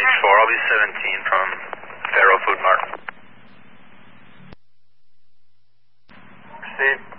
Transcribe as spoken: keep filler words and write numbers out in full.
six four, I'll be seventeen from Faro Food Mart. Steve.